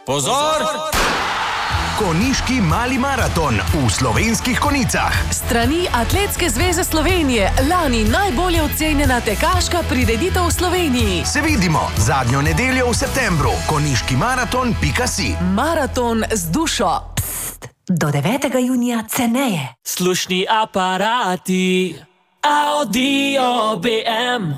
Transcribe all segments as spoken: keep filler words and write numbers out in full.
Pozor! Konjiški mali maraton v Slovenskih Konjicah. Strani Atletske zveze Slovenije, lani najbolje ocenjena tekaška prireditev v Sloveniji. Se vidimo zadnjo nedeljo v septembru. konjiški maraton pika si. Maraton z dušo. Pst, do devetega junija ceneje. Slušni aparati, Audio B M.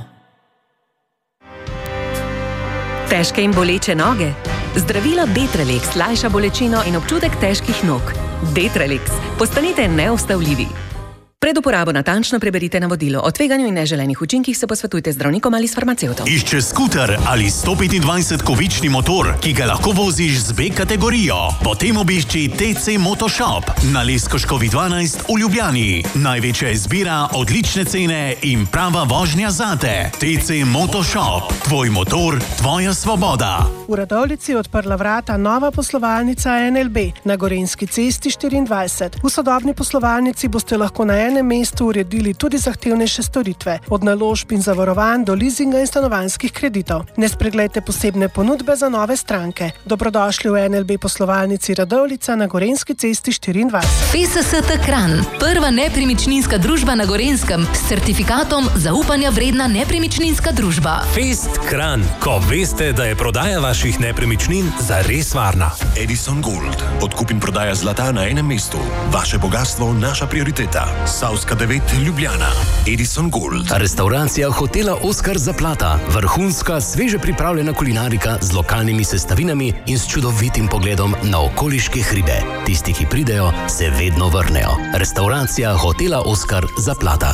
Težke in boleče noge? Zdravilo Detralex lajša bolečino in občutek težkih nog. Detralex. Postanite neustavljivi. Pred uporabo natančno preberite navodilo. O tveganju in neželenih učinkih se posvetujte z zdravnikom ali s farmacevtom. Išče skuter ali sto petindvajset kovični motor, ki ga lahko voziš z B kategorijo. Potem obišči T C Motoshop na Leskoškovi dvanajst v Ljubljani. Največja izbira, odlične cene in prava vožnja zate. T C Motoshop. Tvoj motor, tvoja svoboda. V Radovljici je odprla vrata nova poslovalnica N L B na Gorenjski cesti štiriindvajset. V sodobni poslovalnici boste lahko na enem mestu uredili tudi zahtevnejše storitve, od naložb in zavarovanj do lizinga in stanovanjskih kreditov. Ne spreglejte posebne ponudbe za nove stranke. Dobrodošli v N L B poslovalnici Radovljica na Gorenjski cesti štiriindvajset. F S S T Kranj, prva nepremičninska družba na Gorenskem s certifikatom zaupanja vredna nepremičninska družba. Fest Kranj, ko veste, da je prodaja vaših nepremičnin zares varna. Edison Gold. Odkup in prodaja zlata na enem mestu. Vaše bogastvo, naša prioriteta. Savska devet, Ljubljana. Edison Gold. Restauracija hotela Oskar Zaplata. Vrhunska, sveže pripravljena kulinarika z lokalnimi sestavinami in s čudovitim pogledom na okoliške hribe. Tisti, ki pridejo, se vedno vrnejo. Restauracija hotela Oskar Zaplata.